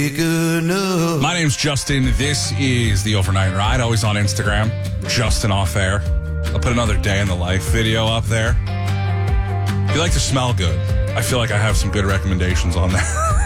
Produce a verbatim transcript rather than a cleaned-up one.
My name's Justin. This is the Overnight Ride, always on Instagram. Justin Off Air. I'll put another day in the life video up there. If you like to smell good, I feel like I have some good recommendations on there.